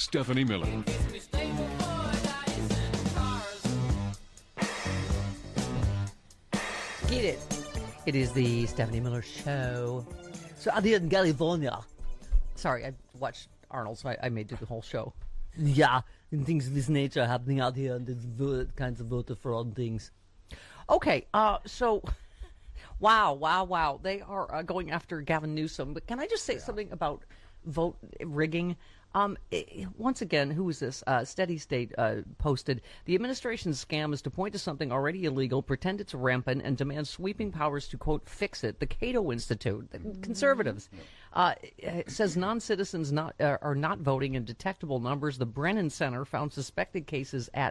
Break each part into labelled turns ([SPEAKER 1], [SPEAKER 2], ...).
[SPEAKER 1] Stephanie Miller.
[SPEAKER 2] Get it. It is the Stephanie Miller Show. So out here in California. Sorry, I watched Arnold, so I made it the whole show. Yeah, and things of this nature are happening out here, and there's kinds of voter fraud things. Okay, so, wow. They are going after Gavin Newsom. But can I just say something about vote rigging? Once again, who is this? Steady State posted, the administration's scam is to point to something already illegal, pretend it's rampant, and demand sweeping powers to, quote, fix it. The Cato Institute, the conservatives, says non-citizens are not voting in detectable numbers. The Brennan Center found suspected cases at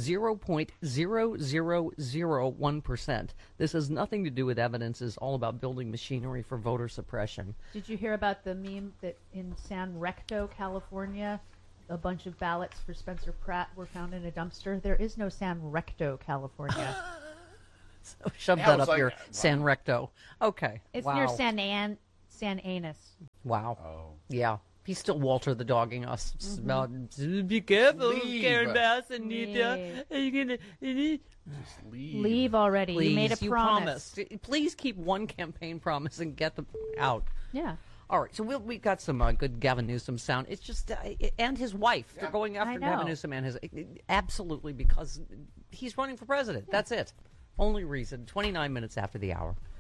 [SPEAKER 2] 0.0001%. This has nothing to do with evidence. It's all about building machinery for voter suppression.
[SPEAKER 3] Did you hear about the meme that in San Recto, California, a bunch of ballots for Spencer Pratt were found in a dumpster? There is no San Recto, California.
[SPEAKER 2] So shove that up your San Recto. Okay.
[SPEAKER 3] It's near San Anus.
[SPEAKER 2] Wow. Oh. Yeah. He's still Walter the dogging us. Be careful, Karen Bass and Nita. Are you gonna
[SPEAKER 4] just leave?
[SPEAKER 3] Leave already.
[SPEAKER 2] Please,
[SPEAKER 3] you made a promise.
[SPEAKER 2] Please keep one campaign promise and get them out.
[SPEAKER 3] Yeah.
[SPEAKER 2] All right, so we got some good Gavin Newsom sound. It's just and his wife. They're going after Gavin Newsom and his absolutely because he's running for president. Yeah. That's it. Only reason. 29 minutes after the hour.